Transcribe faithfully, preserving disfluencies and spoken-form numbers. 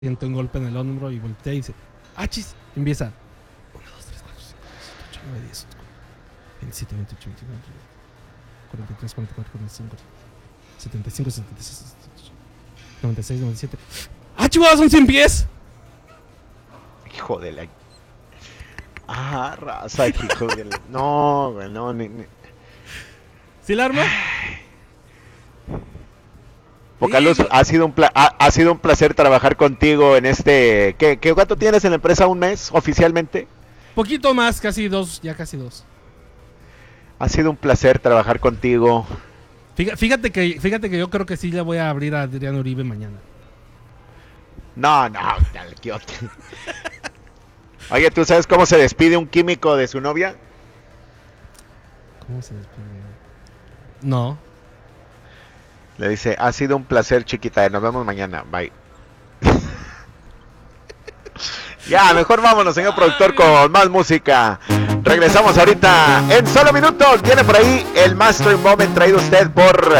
siente un golpe en el hombro y voltea y dice, ¡achis! Y empieza. uno, dos, tres, cuatro, cinco, seis, siete, ocho, nueve, diez, veintisiete, veintiocho, veintinueve, cuarenta y tres, cuarenta y cuatro, cuarenta y cinco, setenta y cinco, setenta y seis, setenta y ocho, noventa y seis, noventa y siete. ¡Ah, chihuahua, son cien pies! Hijo de la... Ah, raza, hijo de la... No, güey, no, ni... ni... ¿Sí la arma? Pocaluz, Sí. ha sido un pla ha, ha sido un placer trabajar contigo en este... ¿Qué, qué cuánto tienes en la empresa? ¿Un mes oficialmente? Poquito más, casi dos, ya casi dos. Ha sido un placer trabajar contigo. Fíjate, fíjate que fíjate que yo creo que sí le voy a abrir a Adrián Uribe mañana. No, no, dale, ¿qué otro? Oye, ¿tú sabes cómo se despide un químico de su novia? ¿Cómo se despide? No. Le dice, ha sido un placer, chiquita, nos vemos mañana, bye. Ya, mejor vámonos, señor productor, con más música. Regresamos ahorita en solo minutos. Viene por ahí el Master Moment traído usted por